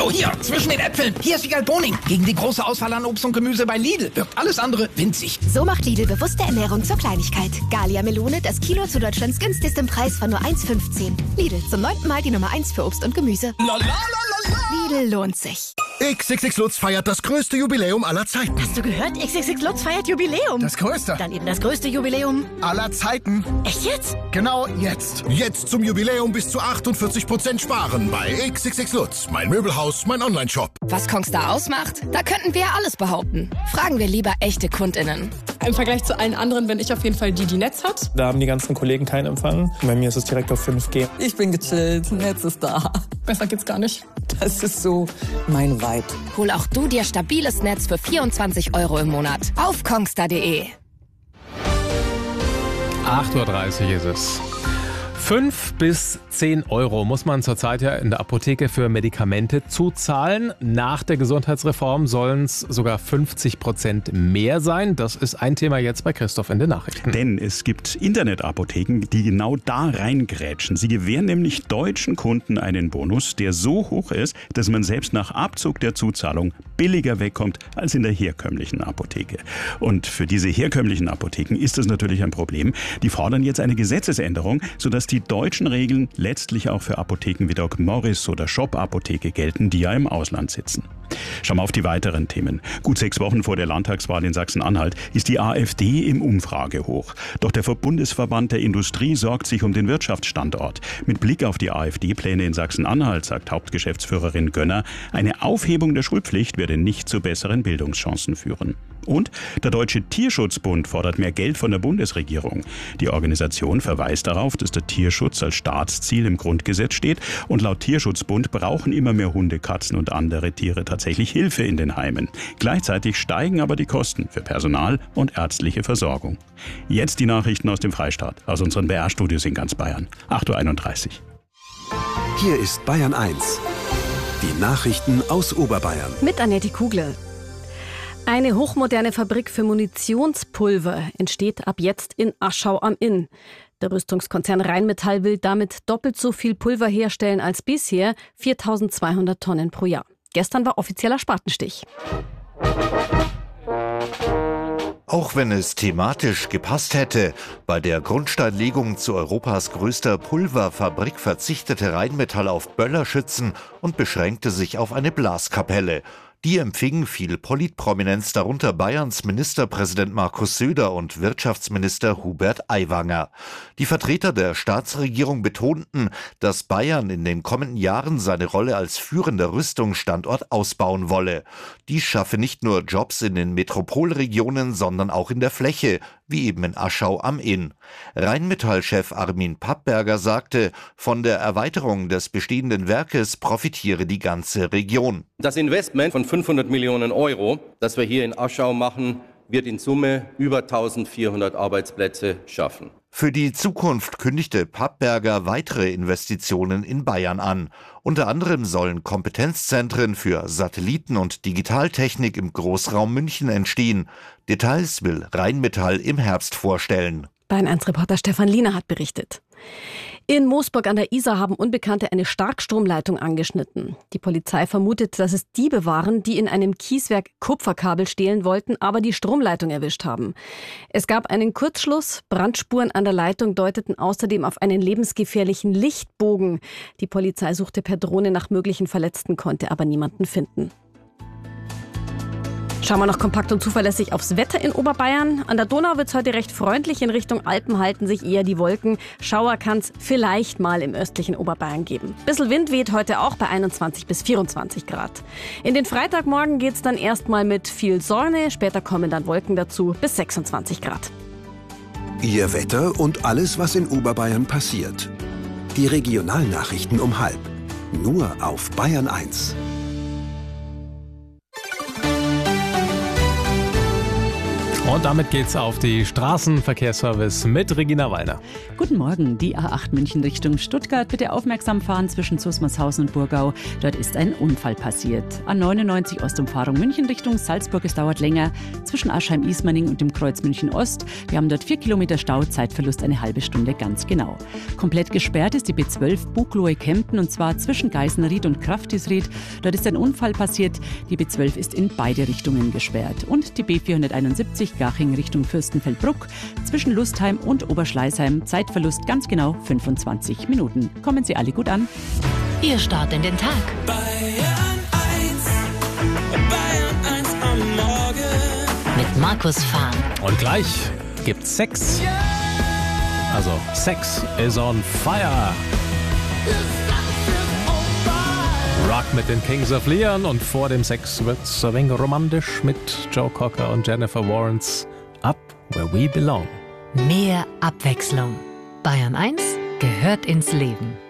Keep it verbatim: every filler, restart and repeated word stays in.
So, hier, zwischen den Äpfeln. Hier ist Wiegald Boning. Gegen die große Auswahl an Obst und Gemüse bei Lidl wirkt alles andere winzig. So macht Lidl bewusste Ernährung zur Kleinigkeit. Gallia Melone, das Kilo zu Deutschlands günstigstem Preis von nur eins fünfzehn. Lidl, zum neunten Mal die Nummer eins für Obst und Gemüse. Lidl lohnt sich. X X X Lutz feiert das größte Jubiläum aller Zeiten. Hast du gehört? X X X Lutz feiert Jubiläum. Das größte. Dann eben das größte Jubiläum aller Zeiten. Echt jetzt? Genau jetzt. Jetzt zum Jubiläum bis zu achtundvierzig Prozent sparen bei X X X Lutz. Mein Möbelhaus, mein Onlineshop. Was Kongstar ausmacht? Da könnten wir ja alles behaupten. Fragen wir lieber echte KundInnen. Im Vergleich zu allen anderen bin ich auf jeden Fall die, die Netz hat. Da haben die ganzen Kollegen keinen Empfang. Bei mir ist es direkt auf fünf G. Ich bin gechillt, Netz ist da. Besser geht's gar nicht. Das ist so mein Vibe. Hol auch du dir stabiles Netz für vierundzwanzig Euro im Monat auf kongstar punkt de. acht Uhr dreißig ist es. fünf bis zehn Euro muss man zurzeit ja in der Apotheke für Medikamente zuzahlen. Nach der Gesundheitsreform sollen es sogar fünfzig Prozent mehr sein. Das ist ein Thema jetzt bei Christoph in den Nachrichten. Denn es gibt Internetapotheken, die genau da reingrätschen. Sie gewähren nämlich deutschen Kunden einen Bonus, der so hoch ist, dass man selbst nach Abzug der Zuzahlung billiger wegkommt als in der herkömmlichen Apotheke. Und für diese herkömmlichen Apotheken ist das natürlich ein Problem. Die fordern jetzt eine Gesetzesänderung, sodass die Die deutschen Regeln letztlich auch für Apotheken wie Doc Morris oder Shop Apotheke gelten, die ja im Ausland sitzen. Schauen wir auf die weiteren Themen. Gut sechs Wochen vor der Landtagswahl in Sachsen-Anhalt ist die AfD im Umfragehoch. Doch der Bundesverband der Industrie sorgt sich um den Wirtschaftsstandort. Mit Blick auf die AfD-Pläne in Sachsen-Anhalt sagt Hauptgeschäftsführerin Gönner, eine Aufhebung der Schulpflicht werde nicht zu besseren Bildungschancen führen. Und der Deutsche Tierschutzbund fordert mehr Geld von der Bundesregierung. Die Organisation verweist darauf, dass der Tierschutz als Staatsziel im Grundgesetz steht und laut Tierschutzbund brauchen immer mehr Hunde, Katzen und andere Tiere tatsächlich Hilfe in den Heimen. Gleichzeitig steigen aber die Kosten für Personal und ärztliche Versorgung. Jetzt die Nachrichten aus dem Freistaat, aus unseren B R-Studios in ganz Bayern. acht Uhr einunddreißig. Hier ist Bayern eins. Die Nachrichten aus Oberbayern. Mit Annette Kugler. Eine hochmoderne Fabrik für Munitionspulver entsteht ab jetzt in Aschau am Inn. Der Rüstungskonzern Rheinmetall will damit doppelt so viel Pulver herstellen als bisher, viertausendzweihundert Tonnen pro Jahr. Gestern war offizieller Spatenstich. Auch wenn es thematisch gepasst hätte, bei der Grundsteinlegung zu Europas größter Pulverfabrik verzichtete Rheinmetall auf Böllerschützen und beschränkte sich auf eine Blaskapelle. Die empfing viel Politprominenz, darunter Bayerns Ministerpräsident Markus Söder und Wirtschaftsminister Hubert Aiwanger. Die Vertreter der Staatsregierung betonten, dass Bayern in den kommenden Jahren seine Rolle als führender Rüstungsstandort ausbauen wolle. Dies schaffe nicht nur Jobs in den Metropolregionen, sondern auch in der Fläche, wie eben in Aschau am Inn. Rheinmetall-Chef Armin Pappberger sagte, von der Erweiterung des bestehenden Werkes profitiere die ganze Region. Das Investment von fünfhundert Millionen Euro, das wir hier in Aschau machen, wird in Summe über eintausendvierhundert Arbeitsplätze schaffen. Für die Zukunft kündigte Pappberger weitere Investitionen in Bayern an. Unter anderem sollen Kompetenzzentren für Satelliten- und Digitaltechnik im Großraum München entstehen. Details will Rheinmetall im Herbst vorstellen. Bayern eins Reporter Stefan Liener hat berichtet. In Moosburg an der Isar haben Unbekannte eine Starkstromleitung angeschnitten. Die Polizei vermutet, dass es Diebe waren, die in einem Kieswerk Kupferkabel stehlen wollten, aber die Stromleitung erwischt haben. Es gab einen Kurzschluss. Brandspuren an der Leitung deuteten außerdem auf einen lebensgefährlichen Lichtbogen. Die Polizei suchte per Drohne nach möglichen Verletzten, konnte aber niemanden finden. Schauen wir noch kompakt und zuverlässig aufs Wetter in Oberbayern. An der Donau wird es heute recht freundlich. In Richtung Alpen halten sich eher die Wolken. Schauer kann es vielleicht mal im östlichen Oberbayern geben. Bissl Wind weht heute auch bei einundzwanzig bis vierundzwanzig Grad. In den Freitagmorgen geht es dann erstmal mit viel Sonne. Später kommen dann Wolken dazu bis sechsundzwanzig Grad. Ihr Wetter und alles, was in Oberbayern passiert. Die Regionalnachrichten um halb. Nur auf Bayern eins. Und damit geht's auf die Straßenverkehrsservice mit Regina Wallner. Guten Morgen, die A acht München Richtung Stuttgart. Bitte aufmerksam fahren zwischen Susmarshausen und Burgau. Dort ist ein Unfall passiert. A neunundneunzig Ostumfahrung München Richtung Salzburg. Es dauert länger. Zwischen Aschheim-Ismaning und dem Kreuz München Ost. Wir haben dort vier Kilometer Stau, Zeitverlust eine halbe Stunde ganz genau. Komplett gesperrt ist die B zwölf Buchloe-Kempten und zwar zwischen Geisenried und Kraftisried. Dort ist ein Unfall passiert. Die B zwölf ist in beide Richtungen gesperrt. Und die B vierhunderteinundsiebzig Garching Richtung Fürstenfeldbruck zwischen Lustheim und Oberschleißheim. Zeitverlust ganz genau fünfundzwanzig Minuten. Kommen Sie alle gut an. Ihr Start in den Tag. Bayern eins, Bayern eins am Morgen. Mit Markus Fahn. Und gleich gibt's Sex. Also Sex is on fire. Rock mit den Kings of Leon und vor dem Sex wird's ein wenig romantisch mit Joe Cocker und Jennifer Warrens Up Where We Belong. Mehr Abwechslung. Bayern eins gehört ins Leben.